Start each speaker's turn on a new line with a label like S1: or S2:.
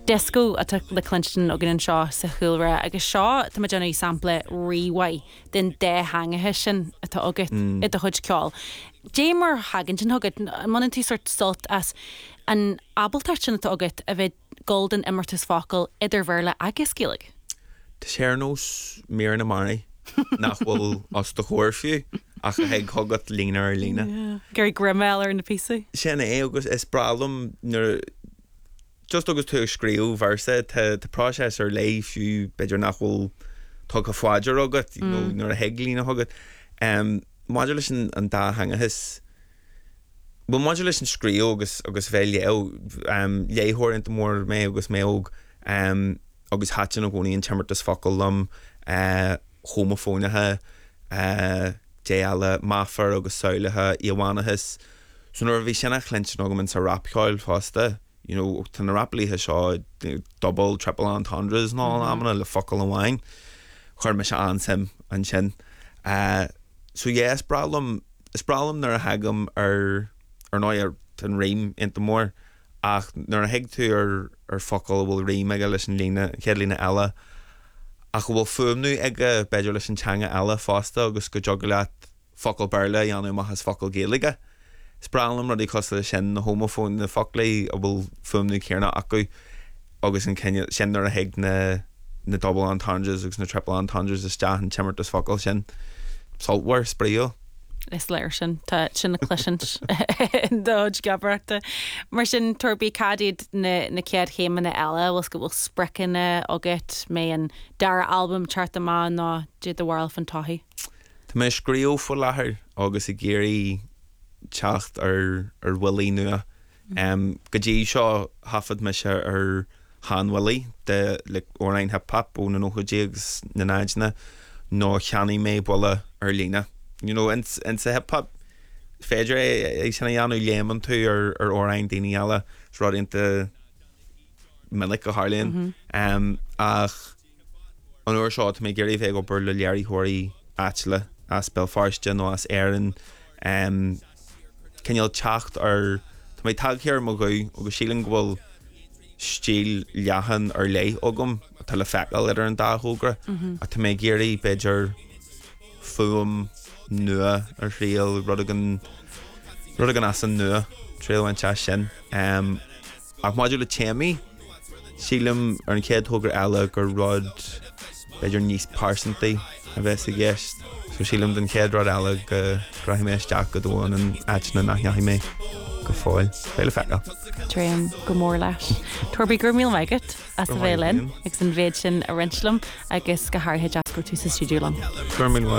S1: Disco a le Clinton og an seo sa chulra agus seo tá déna í sampla riwai den de hangathe sin atá agat I a chud ceáil. Jamer hagan sin hagad man tú sort sult as an abaltar sin atá agat a bheith golden immertus focal idir bhirle agus cílig.
S2: Tá sé nós mé na mari nach bhfuil as do chóir fiú ach a heag hagad lína ar lína.
S1: Gary Grimmel ar na písa.
S2: Sin agus is bralam just agus tú scríú versa tá process ar lei fiú beidir nach bhfuil tug a fáidir agad nuair a heag lína hagad. Modulus an dá hangahis well modulus an scríú agus bheith léithóir into mór mé agus méog agus hatin a gcónaí an temartas focail lom homofónathe déala máfar agus saoilathe íomhánachas so nuair bhí sinna chlintin agam an sa rapáil fásta tan na rapalaíthe seo double triple entendres ná amna le focail amháin chuir me se ansim an sin so yeah is bralam nar a hagam ar náir an réim into mór ach nar a heag tú ar focail bhfuil réim ag leis an chéad lína eile ach bhfuil fumnú ag beidir leis an teanga eile fásta agus go jog leat focail bearla anú machas focail géalaige. Is bralam rudí costa sin na homofón na foclaí a bhfuil fumnú céarna acu agus an sin nar a heag na double entendres agus na triple entendres is deach an temartas focail sin. Saltware sprío.
S1: Is leir sin tá sin na cluisint dóid gabrachta. Mar sin turbí cadid na cead chéime na eile bhil go bhfuil sprecinna agat mé an dara album charta má ná dé the world fan tahi.
S2: Tá mé scrío fu láthair agus I géirí teacht ar Willie nua. Go dtí seo hafad me se ar Han Willie de ornain hip hop ó na nóchaidéags na náidna nó cheannaí mé bola ar lína. In sa hip hop féidir é sinna dhéanú léman tú ar orrain daoine eile rud into minic go Harlíonn ach an uair seo tá mé géirí bheith go bur le léirí áitile as Belfast nó as Éireann cinneal teacht ar tá mé tagchéar mo go agus sílan bhfuil stíl leathan ar lei agam tá le feicil idir an dáthógra a tá mé géirí beidir fuam nua ar réal rud an as an nua tréalhain te sin ach maidir le téimi sílim ar an céad thógra eile gur rud beidir níos pásantaí a bheith sa gceist so sílim den céad rud eile go raithí mé isteach go dóin an áitna nach neachí mé go fáil féile feicil.
S1: Tréim go mór leis. Turbí gur míl maigat as a bhéilinn ag san bhéid sin a rinslam agus go háirthe deascú tú sa stúdiúlam.
S2: Gur míl